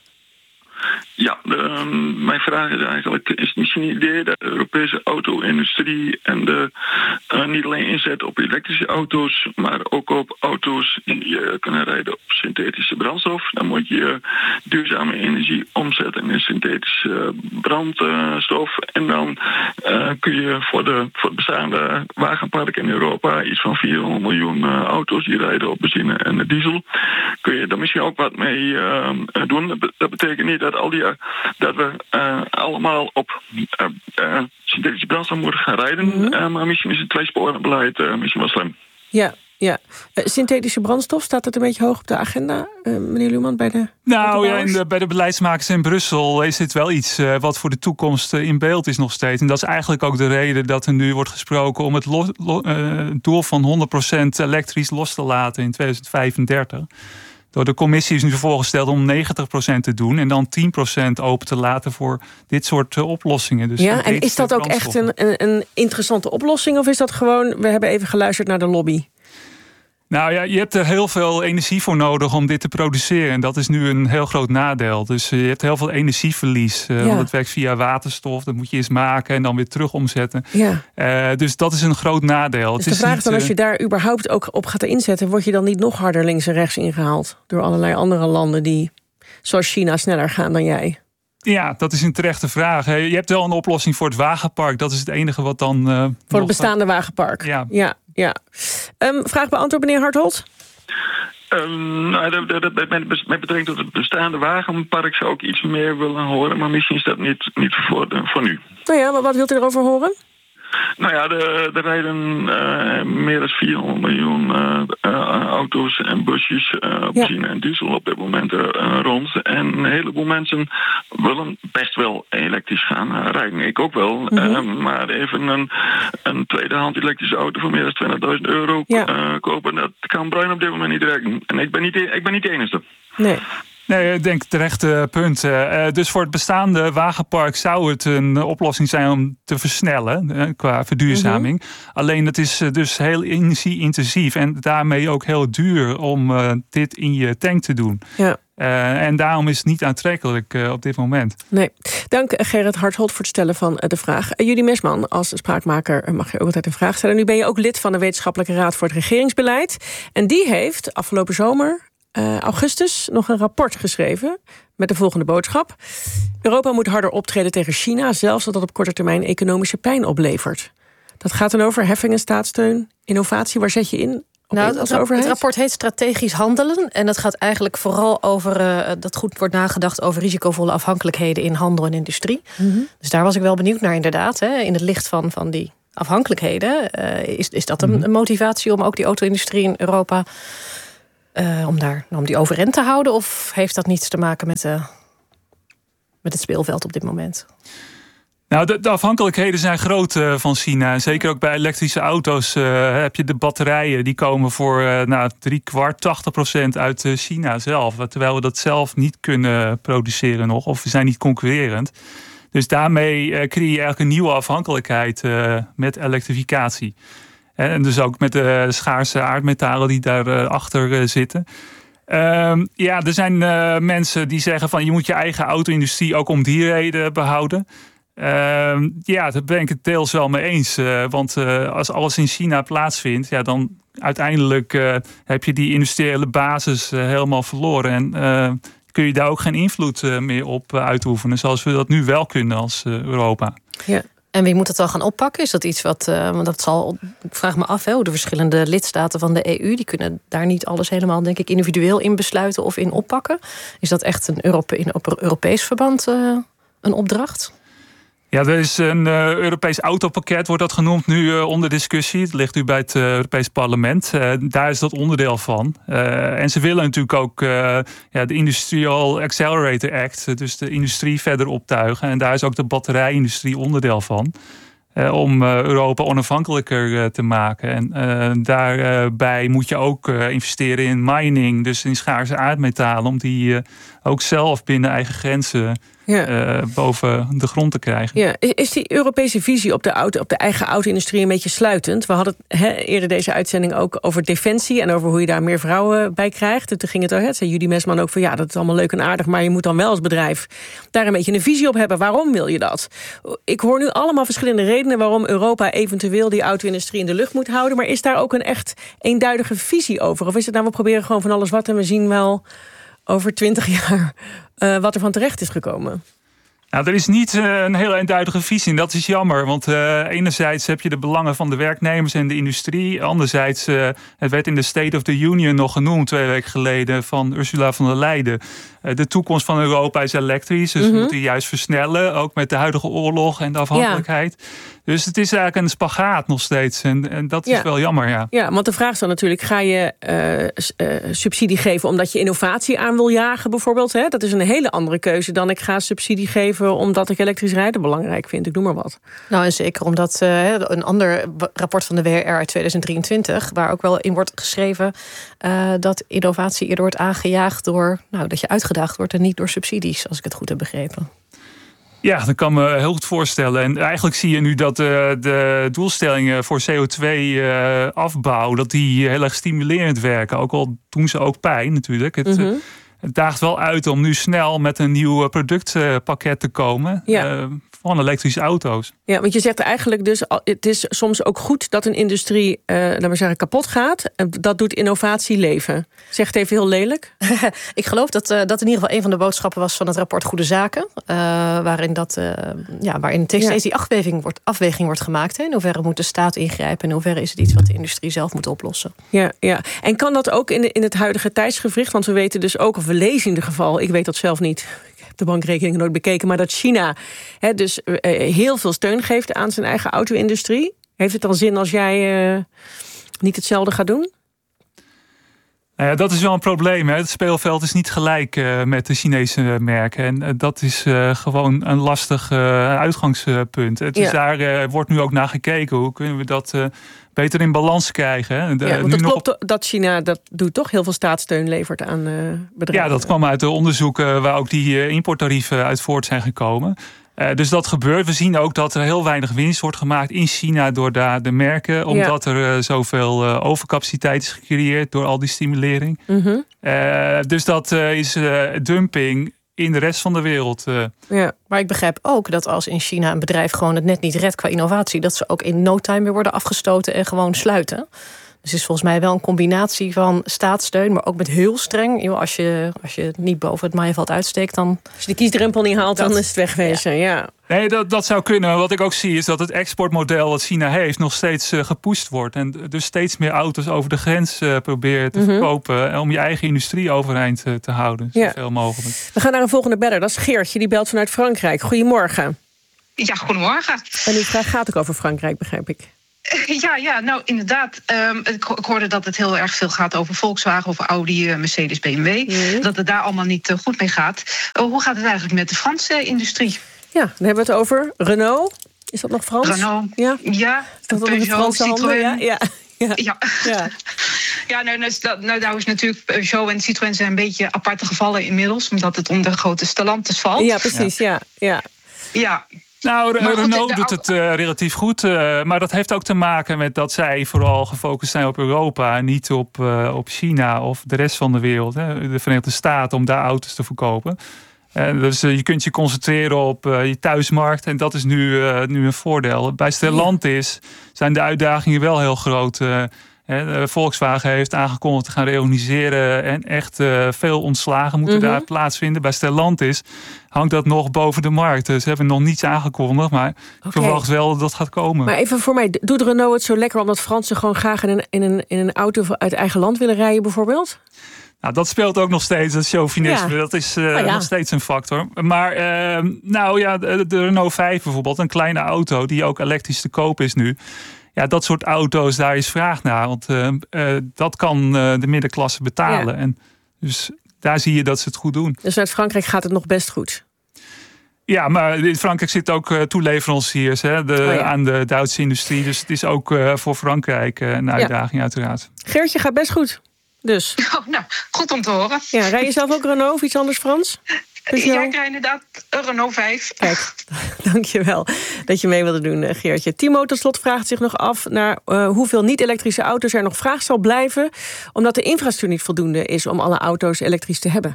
Ja, de, mijn vraag is eigenlijk, is het misschien een idee dat de Europese auto-industrie en de, uh, niet alleen inzet op elektrische auto's, maar ook op auto's die uh, kunnen rijden op synthetische brandstof. Dan moet je duurzame energie omzetten in synthetische brandstof. En dan uh, kun je voor, de, voor het bestaande wagenpark in Europa, iets van vierhonderd miljoen uh, auto's die rijden op benzine en diesel, kun je daar misschien ook wat mee uh, doen. Dat betekent niet dat al die, dat we uh, allemaal op uh, uh, synthetische brandstof moeten gaan rijden. Mm-hmm. Uh, maar misschien is het tweesporenbeleid uh, misschien wel slim. Ja, ja. Uh, synthetische brandstof, staat dat een beetje hoog op de agenda, uh, meneer Luhman, bij de Nou ja, in de, bij de beleidsmakers in Brussel is dit wel iets uh, wat voor de toekomst uh, in beeld is nog steeds. En dat is eigenlijk ook de reden dat er nu wordt gesproken om het lo, lo, uh, doel van honderd procent elektrisch los te laten in tweeduizend vijfendertig. Door de commissie is nu voorgesteld om negentig procent te doen en dan tien procent open te laten voor dit soort uh, oplossingen. Dus ja, en is dat ook echt een, een, een interessante oplossing of is dat gewoon, we hebben even geluisterd naar de lobby? Nou ja, je hebt er heel veel energie voor nodig om dit te produceren. En dat is nu een heel groot nadeel. Dus uh, je hebt heel veel energieverlies. Uh, ja. Want het werkt via waterstof. Dat moet je eens maken en dan weer terug omzetten. Ja. Uh, dus dat is een groot nadeel. Dus het de vraag is dan, uh, als je daar überhaupt ook op gaat inzetten, word je dan niet nog harder links en rechts ingehaald door allerlei andere landen die, zoals China, sneller gaan dan jij? Ja, dat is een terechte vraag. Je hebt wel een oplossing voor het wagenpark. Dat is het enige wat dan... Uh, voor het bestaande wagenpark. Ja. ja, ja. Um, vraag beantwoord, meneer Hartholt. Um, nou, dat, dat, dat, met, met betrekking tot het bestaande wagenpark zou ik iets meer willen horen. Maar misschien is dat niet, niet voor, de, voor nu. Nou ja, maar wat wilt u erover horen? Nou ja, er, er rijden uh, meer dan vierhonderd miljoen uh, uh, auto's en busjes uh, op benzine ja. en diesel op dit moment uh, rond. En een heleboel mensen willen best wel elektrisch gaan uh, rijden. Ik ook wel. Mm-hmm. Uh, maar even een, een tweedehand elektrische auto voor meer dan twintigduizend euro ja. uh, kopen, dat kan Bruin op dit moment niet werken. En ik ben niet, ik ben niet de enige. Nee. Nee, ik denk terechte punten. Uh, dus voor het bestaande wagenpark zou het een oplossing zijn om te versnellen uh, qua verduurzaming. Mm-hmm. Alleen het is uh, dus heel energie-intensief en daarmee ook heel duur om uh, dit in je tank te doen. Ja. Uh, en daarom is het niet aantrekkelijk uh, op dit moment. Nee. Dank Gerrit Harthold voor het stellen van uh, de vraag. Uh, Judy Mesman, als spraakmaker mag je ook altijd een vraag stellen. Nu ben je ook lid van de Wetenschappelijke Raad voor het Regeringsbeleid. En die heeft afgelopen zomer, uh, augustus, nog een rapport geschreven met de volgende boodschap. Europa moet harder optreden tegen China, zelfs dat dat op korte termijn economische pijn oplevert. Dat gaat dan over heffingen, staatssteun, innovatie. Waar zet je in? Nou, het, het rapport heet Strategisch Handelen. En dat gaat eigenlijk vooral over uh, dat goed wordt nagedacht over risicovolle afhankelijkheden in handel en industrie. Mm-hmm. Dus daar was ik wel benieuwd naar, inderdaad. Hè, in het licht van, van die afhankelijkheden. Uh, is, is dat een, een motivatie om ook die auto-industrie in Europa uh, om, daar, om die overeind te houden? Of heeft dat niets te maken met, uh, met het speelveld op dit moment? Nou, de, de afhankelijkheden zijn groot uh, van China. Zeker ook bij elektrische auto's uh, heb je de batterijen. Die komen voor uh, nou, drie kwart, tachtig procent uit uh, China zelf. Terwijl we dat zelf niet kunnen produceren nog. Of we zijn niet concurrerend. Dus daarmee uh, creëer je eigenlijk een nieuwe afhankelijkheid uh, met elektrificatie. En dus ook met de schaarse aardmetalen die daarachter uh, uh, zitten. Uh, ja, er zijn uh, mensen die zeggen van je moet je eigen auto-industrie ook om die reden behouden. Uh, ja, daar ben ik het deels wel mee eens. Uh, want uh, als alles in China plaatsvindt, ja, dan uiteindelijk uh, heb je die industriële basis uh, helemaal verloren. En uh, kun je daar ook geen invloed uh, meer op uh, uitoefenen, zoals we dat nu wel kunnen als uh, Europa. Ja. En wie moet het dan gaan oppakken? Is dat iets wat, uh, want dat zal, ik vraag me af, hè, hoe de verschillende lidstaten van de E U, die kunnen daar niet alles helemaal, denk ik, individueel in besluiten of in oppakken. Is dat echt een Europe, in Europees verband uh, een opdracht? Ja, er is een uh, Europees autopakket, wordt dat genoemd, nu uh, onder discussie. Het ligt nu bij het uh, Europees Parlement. Uh, daar is dat onderdeel van. Uh, en ze willen natuurlijk ook uh, ja, de Industrial Accelerator Act, dus de industrie verder optuigen. En daar is ook de batterijindustrie onderdeel van. Uh, om uh, Europa onafhankelijker uh, te maken. En uh, daarbij uh, moet je ook uh, investeren in mining, dus in schaarse aardmetalen, om die uh, ook zelf binnen eigen grenzen ja. uh, boven de grond te krijgen. Ja. Is die Europese visie op de, auto, op de eigen auto-industrie een beetje sluitend? We hadden he, eerder deze uitzending ook over defensie en over hoe je daar meer vrouwen bij krijgt. En toen ging het ook, zei Judy Mesman ook van ja, dat is allemaal leuk en aardig, maar je moet dan wel als bedrijf daar een beetje een visie op hebben. Waarom wil je dat? Ik hoor nu allemaal verschillende redenen waarom Europa eventueel die auto-industrie in de lucht moet houden. Maar is daar ook een echt eenduidige visie over? Of is het nou, we proberen gewoon van alles wat en we zien wel over twintig jaar uh, wat er van terecht is gekomen? Nou, er is niet uh, een heel eenduidige visie en dat is jammer. Want uh, enerzijds heb je de belangen van de werknemers en de industrie. Anderzijds, uh, het werd in de State of the Union nog genoemd twee weken geleden van Ursula von der Leyen. Uh, de toekomst van Europa is elektrisch, dus mm-hmm. we moeten juist versnellen. Ook met de huidige oorlog en de afhankelijkheid. Ja. Dus het is eigenlijk een spagaat nog steeds. En, en dat ja. is wel jammer, ja. Ja, want de vraag is dan natuurlijk, ga je uh, uh, subsidie geven omdat je innovatie aan wil jagen bijvoorbeeld? Hè? Dat is een hele andere keuze dan ik ga subsidie geven omdat ik elektrisch rijden belangrijk vind. Ik noem maar wat. Nou, en zeker omdat uh, een ander rapport van de W R R uit tweeduizend drieëntwintig... waar ook wel in wordt geschreven uh, dat innovatie eerder wordt aangejaagd door, nou, dat je uitgedaagd wordt en niet door subsidies, als ik het goed heb begrepen. Ja, dat kan me heel goed voorstellen. En eigenlijk zie je nu dat de, de doelstellingen voor C O twee afbouw... dat die heel erg stimulerend werken. Ook al doen ze ook pijn natuurlijk. Het, mm-hmm. het daagt wel uit om nu snel met een nieuw productpakket te komen... Ja. Uh, van elektrische auto's. Ja, want je zegt eigenlijk dus, het is soms ook goed dat een industrie, uh, laten we zeggen, kapot gaat. Dat doet innovatie leven. Zeg het even heel lelijk. Ik geloof dat uh, dat in ieder geval een van de boodschappen was van het rapport Goede Zaken. Uh, waarin dat, uh, ja, waarin steeds ja. die afweging wordt, afweging wordt gemaakt. Hè? In hoeverre moet de staat ingrijpen? In hoeverre is het iets wat de industrie zelf moet oplossen? Ja, ja. En kan dat ook in, de, in het huidige tijdsgevricht? Want we weten dus ook, of we lezen in ieder geval, ik weet dat zelf niet, de bankrekening nooit bekeken, maar dat China he, dus uh, heel veel steun geeft aan zijn eigen auto-industrie. Heeft het dan zin als jij uh, niet hetzelfde gaat doen? Nou ja, dat is wel een probleem. Hè. Het speelveld is niet gelijk uh, met de Chinese merken. En uh, dat is uh, gewoon een lastig uh, uitgangspunt. Dus ja. daar uh, wordt nu ook naar gekeken. Hoe kunnen we dat uh, beter in balans krijgen? De, ja, want nu het nog klopt op... dat China dat doet toch heel veel staatssteun levert aan uh, bedrijven. Ja, dat kwam uit de onderzoeken waar ook die uh, importtarieven uit voort zijn gekomen. Uh, dus dat gebeurt. We zien ook dat er heel weinig winst wordt gemaakt in China door daar de merken. Omdat ja. er uh, zoveel uh, overcapaciteit is gecreëerd door al die stimulering. Mm-hmm. Uh, dus dat uh, is uh, dumping in de rest van de wereld. Uh. Ja, maar ik begrijp ook dat als in China een bedrijf gewoon het net niet redt qua innovatie, dat ze ook in no time weer worden afgestoten en gewoon sluiten. Dus het is volgens mij wel een combinatie van staatssteun, maar ook met heel streng. Yo, als, je, als je het niet boven het maaiveld uitsteekt, dan... Als je de kiesdrempel niet haalt, dat, dan is het wegwezen. Ja. ja. Nee, dat, dat zou kunnen. Wat ik ook zie is dat het exportmodel dat China heeft nog steeds uh, gepusht wordt. En dus steeds meer auto's over de grens uh, proberen te mm-hmm. verkopen. Om je eigen industrie overeind uh, te houden. Zoveel ja. mogelijk. We gaan naar een volgende beller. Dat is Geertje, die belt vanuit Frankrijk. Goedemorgen. Ja, goedemorgen. En uw vraag gaat ook over Frankrijk, begrijp ik. Ja, ja, nou inderdaad. Um, ik, ik hoorde dat het heel erg veel gaat over Volkswagen, over Audi, Mercedes, B M W. Mm. Dat het daar allemaal niet uh, goed mee gaat. Uh, hoe gaat het eigenlijk met de Franse industrie? Ja, dan hebben we het over Renault. Is dat nog Frans? Renault, ja. ja Peugeot, Citroën. Ja, ja. Ja, ja. ja. ja nou, nou, nou is natuurlijk Peugeot en Citroën zijn een beetje aparte gevallen inmiddels, omdat het onder grote Stellantis valt. Ja, precies, ja. ja. ja. ja. Nou, Renault doet het uh, relatief goed. Uh, maar dat heeft ook te maken met dat zij vooral gefocust zijn op Europa en niet op, uh, op China of de rest van de wereld. Hè, de Verenigde Staten, om daar auto's te verkopen. Uh, dus uh, je kunt je concentreren op uh, je thuismarkt. En dat is nu, uh, nu een voordeel. Bij Stellantis zijn de uitdagingen wel heel groot. Uh, He, Volkswagen heeft aangekondigd te gaan reorganiseren en echt uh, veel ontslagen moeten mm-hmm. daar plaatsvinden. Bij Stellantis hangt dat nog boven de markt. Ze hebben nog niets aangekondigd, maar okay. ik verwacht wel dat dat gaat komen. Maar even voor mij, doet Renault het zo lekker omdat Fransen gewoon graag in een, in een, in een auto uit eigen land willen rijden bijvoorbeeld? Nou, dat speelt ook nog steeds, dat chauvinisme. Ja. Dat is uh, oh ja. nog steeds een factor. Maar uh, nou ja, de, de Renault vijf bijvoorbeeld, een kleine auto die ook elektrisch te koop is nu. Ja, dat soort auto's, daar is vraag naar. Want uh, uh, dat kan uh, de middenklasse betalen. Ja. En dus daar zie je dat ze het goed doen. Dus uit Frankrijk gaat het nog best goed? Ja, maar in Frankrijk zitten ook uh, toeleveranciers hè, de, oh ja. aan de Duitse industrie. Dus het is ook uh, voor Frankrijk uh, een uitdaging ja. uiteraard. Geertje gaat best goed, dus. Oh, nou, goed om te horen. Ja, rij je zelf ook Renault of iets anders, Frans? Dus ja, ik rijd inderdaad een Renault vijf. Kijk, dankjewel dat je mee wilde doen, Geertje. Timo tot slot vraagt zich nog af naar uh, hoeveel niet-elektrische auto's er nog vraag zal blijven, omdat de infrastructuur niet voldoende is om alle auto's elektrisch te hebben.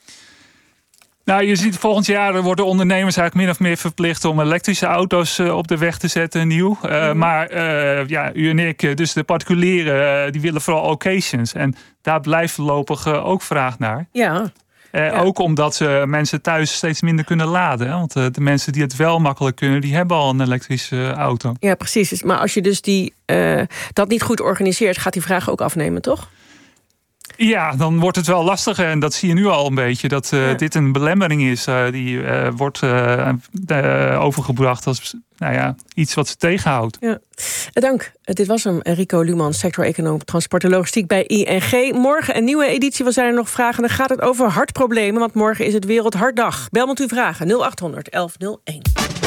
Nou, je ziet volgend jaar worden ondernemers eigenlijk min of meer verplicht om elektrische auto's uh, op de weg te zetten, nieuw. Uh, mm. Maar uh, ja, u en ik, dus de particulieren, uh, die willen vooral occasions. En daar blijft voorlopig uh, ook vraag naar. Ja. Uh, ja. Ook omdat uh, mensen thuis steeds minder kunnen laden. Hè? Want uh, de mensen die het wel makkelijk kunnen, die hebben al een elektrische uh, auto. Ja, precies. Maar als je dus die, uh, dat niet goed organiseert, gaat die vraag ook afnemen, toch? Ja, dan wordt het wel lastiger. En dat zie je nu al een beetje. Dat uh, ja. dit een belemmering is. Uh, die uh, wordt uh, uh, overgebracht als nou ja, iets wat ze tegenhoudt. Ja. Dank. Dit was hem, Rico Luman, sector-econoom transport en logistiek bij I N G. Morgen een nieuwe editie. Wat zijn er nog vragen? Dan gaat het over hartproblemen. Want morgen is het Wereldhartdag. Bel met uw vragen. nul acht honderd elf nul één.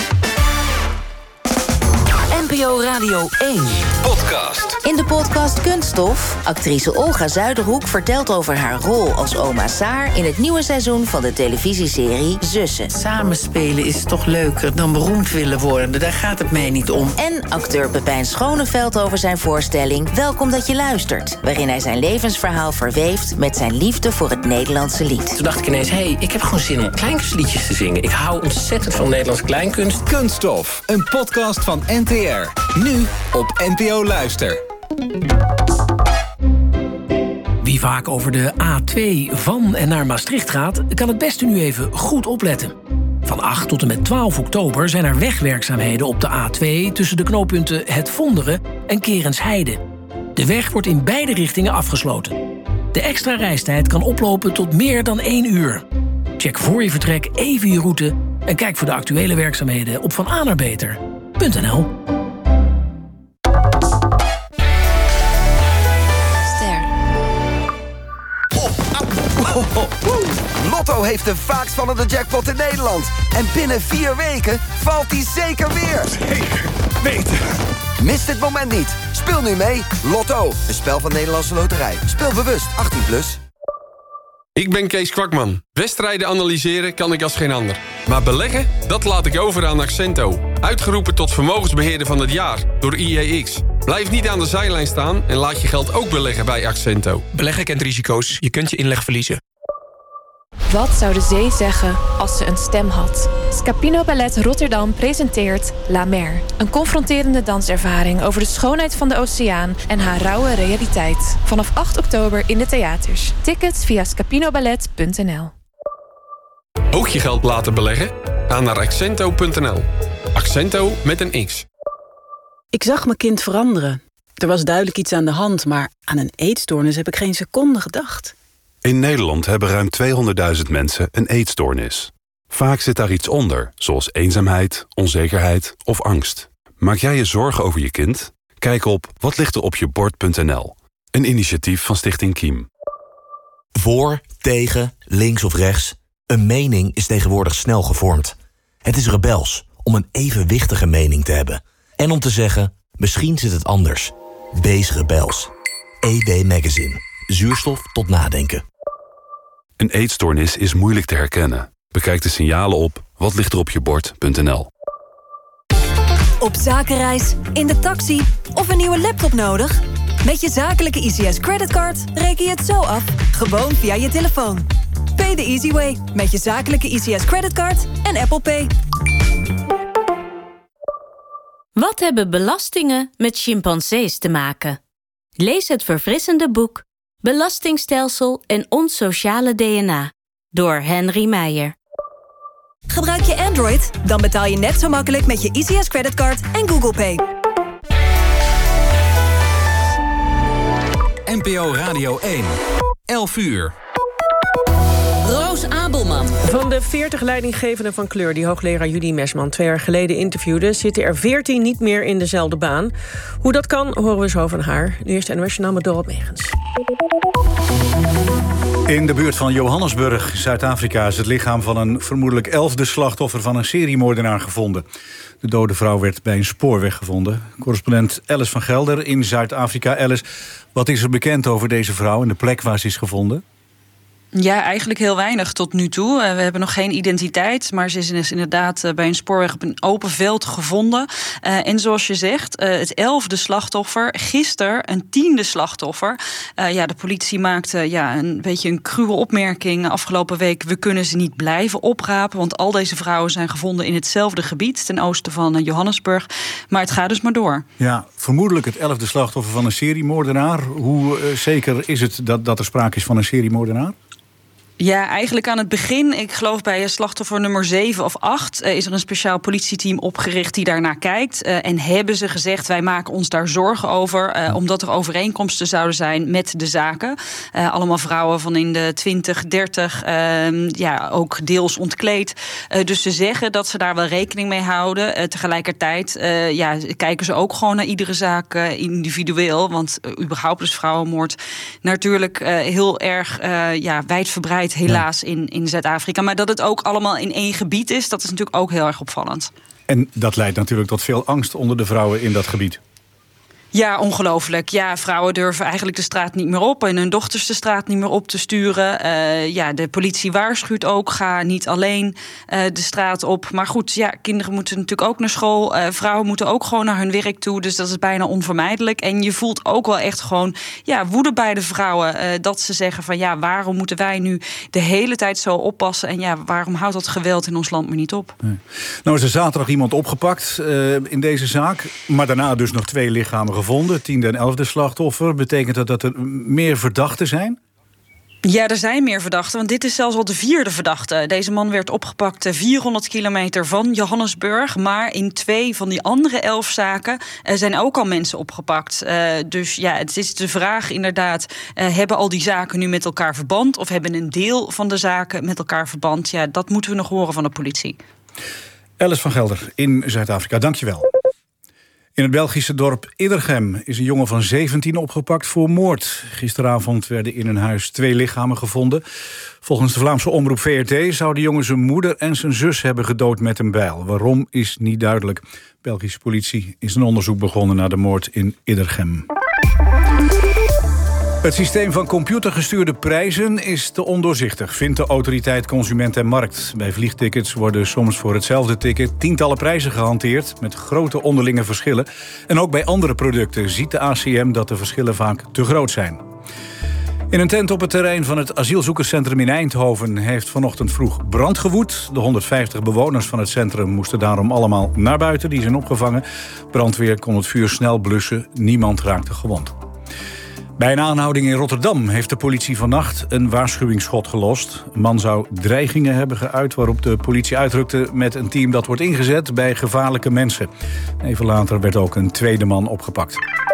N P O Radio één. Podcast. In de podcast Kunststof, actrice Olga Zuiderhoek vertelt over haar rol als oma Saar in het nieuwe seizoen van de televisieserie Zussen. Samenspelen is toch leuker dan beroemd willen worden. Daar gaat het mij niet om. En acteur Pepijn Schoneveld over zijn voorstelling Welkom dat je luistert, waarin hij zijn levensverhaal verweeft met zijn liefde voor het Nederlandse lied. Toen dacht ik ineens, hé, hey, ik heb gewoon zin om kleinkunstliedjes te zingen. Ik hou ontzettend van Nederlands kleinkunst. Kunststof, een podcast van N T R. Nu op N P O Luister. Wie vaak over de A twee van en naar Maastricht gaat, kan het beste nu even goed opletten. Van acht tot en met twaalf oktober zijn er wegwerkzaamheden op de A twee tussen de knooppunten Het Vonderen en Kerensheide. De weg wordt in beide richtingen afgesloten. De extra reistijd kan oplopen tot meer dan één uur. Check voor je vertrek even je route en kijk voor de actuele werkzaamheden op van A naar beter punt n l. op. Lotto heeft de vaakst vallende jackpot in Nederland. En binnen vier weken valt die zeker weer. Zeker weten. Mis dit moment niet. Speel nu mee. Lotto, een spel van Nederlandse Loterij. Speel bewust, achttien plus. Ik ben Kees Kwakman. Wedstrijden analyseren kan ik als geen ander. Maar beleggen, dat laat ik over aan Accento. Uitgeroepen tot vermogensbeheerder van het jaar door I E X. Blijf niet aan de zijlijn staan en laat je geld ook beleggen bij Accento. Beleggen kent risico's. Je kunt je inleg verliezen. Wat zou de zee zeggen als ze een stem had? Scapino Ballet Rotterdam presenteert La Mer. Een confronterende danservaring over de schoonheid van de oceaan en haar rauwe realiteit. Vanaf acht oktober in de theaters. Tickets via scapinoballet punt n l. Ook je geld laten beleggen? Ga naar accento punt n l. Accento met een X. Ik zag mijn kind veranderen. Er was duidelijk iets aan de hand, maar aan een eetstoornis heb ik geen seconde gedacht. In Nederland hebben ruim tweehonderdduizend mensen een eetstoornis. Vaak zit daar iets onder, zoals eenzaamheid, onzekerheid of angst. Maak jij je zorgen over je kind? Kijk op watlichteropjebord punt n l. Een initiatief van Stichting Kiem. Voor, tegen, links of rechts. Een mening is tegenwoordig snel gevormd. Het is rebels om een evenwichtige mening te hebben. En om te zeggen, misschien zit het anders. Wees rebels. E W Magazine. Zuurstof tot nadenken. Een eetstoornis is moeilijk te herkennen. Bekijk de signalen op watlichteropjebord punt n l. Op zakenreis, in de taxi of een nieuwe laptop nodig? Met je zakelijke I C S creditcard reken je het zo af, gewoon via je telefoon. Pay the easy way met je zakelijke I C S creditcard en Apple Pay. Wat hebben belastingen met chimpansees te maken? Lees het verfrissende boek Belastingstelsel en ons sociale D N A door Henry Meijer. Gebruik je Android? Dan betaal je net zo makkelijk met je I C S creditcard en Google Pay. N P O Radio één. elf uur. Roos Abelman. Van de veertig leidinggevenden van kleur die hoogleraar Judy Mesman twee jaar geleden interviewde, zitten er veertien niet meer in dezelfde baan. Hoe dat kan, horen we zo van haar. Nu eerst N O S Journaal met Dorot Megens. In de buurt van Johannesburg, Zuid-Afrika, is het lichaam van een vermoedelijk elfde slachtoffer van een seriemoordenaar gevonden. De dode vrouw werd bij een spoorweg gevonden. Correspondent Alice van Gelder in Zuid-Afrika. Alice, wat is er bekend over deze vrouw en de plek waar ze is gevonden? Ja, eigenlijk heel weinig tot nu toe. Uh, we hebben nog geen identiteit, maar ze is inderdaad uh, bij een spoorweg op een open veld gevonden. Uh, en zoals je zegt, uh, het elfde slachtoffer, gisteren een tiende slachtoffer. Uh, ja, de politie maakte ja, een beetje een cruwe opmerking afgelopen week. We kunnen ze niet blijven oprapen, want al deze vrouwen zijn gevonden in hetzelfde gebied, ten oosten van uh, Johannesburg. Maar het gaat dus maar door. Ja, vermoedelijk het elfde slachtoffer van een seriemoordenaar. Hoe uh, zeker is het dat, dat er sprake is van een seriemoordenaar? Ja, eigenlijk aan het begin, ik geloof bij slachtoffer nummer zeven of acht... Uh, is er een speciaal politieteam opgericht die daarnaar kijkt. Uh, en hebben ze gezegd, wij maken ons daar zorgen over... Uh, omdat er overeenkomsten zouden zijn met de zaken. Uh, allemaal vrouwen van in de twintig, dertig, uh, ja, ook deels ontkleed. Uh, dus ze zeggen dat ze daar wel rekening mee houden. Uh, tegelijkertijd uh, ja, kijken ze ook gewoon naar iedere zaak uh, individueel. Want uh, überhaupt is vrouwenmoord natuurlijk uh, heel erg uh, ja, wijdverbreid. Helaas ja. in, in Zuid-Afrika. Maar dat het ook allemaal in één gebied is, dat is natuurlijk ook heel erg opvallend. En dat leidt natuurlijk tot veel angst onder de vrouwen in dat gebied. Ja, ongelooflijk. Ja, vrouwen durven eigenlijk de straat niet meer op... en hun dochters de straat niet meer op te sturen. Uh, ja, de politie waarschuwt ook, ga niet alleen uh, de straat op. Maar goed, ja, kinderen moeten natuurlijk ook naar school. Uh, vrouwen moeten ook gewoon naar hun werk toe. Dus dat is bijna onvermijdelijk. En je voelt ook wel echt gewoon ja, woede bij de vrouwen. Uh, dat ze zeggen van ja, waarom moeten wij nu de hele tijd zo oppassen? En ja, waarom houdt dat geweld in ons land maar niet op? Nee. Nou is er zaterdag iemand opgepakt uh, in deze zaak. Maar daarna dus nog twee lichamen gevonden, tiende en elfde slachtoffer. Betekent dat dat er meer verdachten zijn? Ja, er zijn meer verdachten, want dit is zelfs al de vierde verdachte. Deze man werd opgepakt vierhonderd kilometer van Johannesburg. Maar in twee van die andere elf zaken uh, zijn ook al mensen opgepakt. Uh, dus ja, het is de vraag inderdaad, uh, hebben al die zaken nu met elkaar verband? Of hebben een deel van de zaken met elkaar verband? Ja, dat moeten we nog horen van de politie. Alice van Gelder in Zuid-Afrika, dank je wel. In het Belgische dorp Iddergem is een jongen van zeventien opgepakt voor moord. Gisteravond werden in een huis twee lichamen gevonden. Volgens de Vlaamse omroep V R T zou de jongen zijn moeder en zijn zus hebben gedood met een bijl. Waarom is niet duidelijk. Belgische politie is een onderzoek begonnen naar de moord in Iddergem. Het systeem van computergestuurde prijzen is te ondoorzichtig, vindt de autoriteit Consument en Markt. Bij vliegtickets worden soms voor hetzelfde ticket tientallen prijzen gehanteerd met grote onderlinge verschillen. En ook bij andere producten ziet de A C M dat de verschillen vaak te groot zijn. In een tent op het terrein van het asielzoekerscentrum in Eindhoven heeft vanochtend vroeg brand gewoed. De honderdvijftig bewoners van het centrum moesten daarom allemaal naar buiten. Die zijn opgevangen. Brandweer kon het vuur snel blussen. Niemand raakte gewond. Bij een aanhouding in Rotterdam heeft de politie vannacht een waarschuwingsschot gelost. Een man zou dreigingen hebben geuit waarop de politie uitrukte met een team dat wordt ingezet bij gevaarlijke mensen. Even later werd ook een tweede man opgepakt.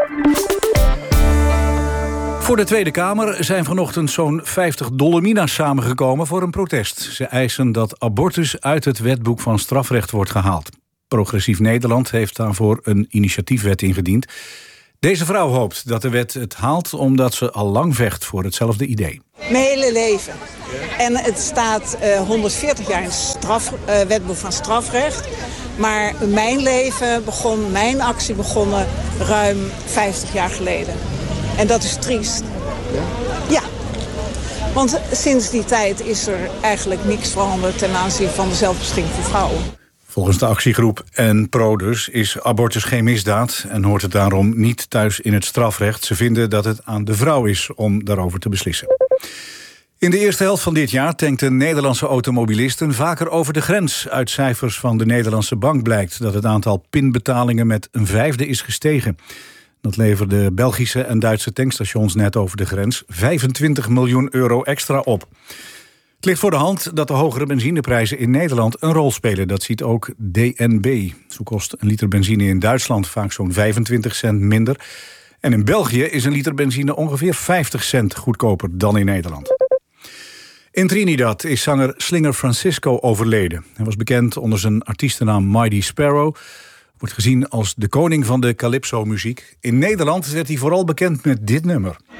Voor de Tweede Kamer zijn vanochtend zo'n vijftig Dolomina's samengekomen voor een protest. Ze eisen dat abortus uit het wetboek van strafrecht wordt gehaald. Progressief Nederland heeft daarvoor een initiatiefwet ingediend. Deze vrouw hoopt dat de wet het haalt omdat ze al lang vecht voor hetzelfde idee. Mijn hele leven. En het staat uh, honderdveertig jaar in het straf, uh, wetboek van strafrecht. Maar mijn leven begon, mijn actie begonnen ruim vijftig jaar geleden. En dat is triest. Ja. Want sinds die tijd is er eigenlijk niks veranderd ten aanzien van de zelfbeschikking voor vrouwen. Volgens de actiegroep en Produs is abortus geen misdaad en hoort het daarom niet thuis in het strafrecht. Ze vinden dat het aan de vrouw is om daarover te beslissen. In de eerste helft van dit jaar tankten Nederlandse automobilisten vaker over de grens. Uit cijfers van de Nederlandse Bank blijkt dat het aantal pinbetalingen met een vijfde is gestegen. Dat leverde Belgische en Duitse tankstations net over de grens vijfentwintig miljoen euro extra op. Het ligt voor de hand dat de hogere benzineprijzen in Nederland een rol spelen. Dat ziet ook D N B. Zo kost een liter benzine in Duitsland vaak zo'n vijfentwintig cent minder. En in België is een liter benzine ongeveer vijftig cent goedkoper dan in Nederland. In Trinidad is zanger Slinger Francisco overleden. Hij was bekend onder zijn artiestennaam Mighty Sparrow. Wordt gezien als de koning van de calypso-muziek. In Nederland werd hij vooral bekend met dit nummer.